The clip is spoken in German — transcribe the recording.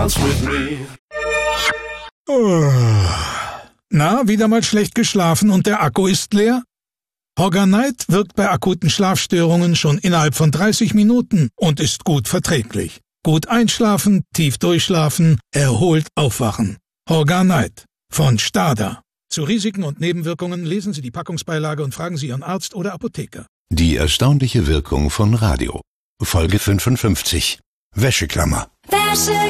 Na, wieder mal schlecht geschlafen und der Akku ist leer? Horganite wirkt bei akuten Schlafstörungen schon innerhalb von 30 Minuten und ist gut verträglich. Gut einschlafen, tief durchschlafen, erholt aufwachen. Horganite von Stada. Zu Risiken und Nebenwirkungen lesen Sie die Packungsbeilage und fragen Sie Ihren Arzt oder Apotheker. Die erstaunliche Wirkung von Radio. Folge 55. Wäscheklammer.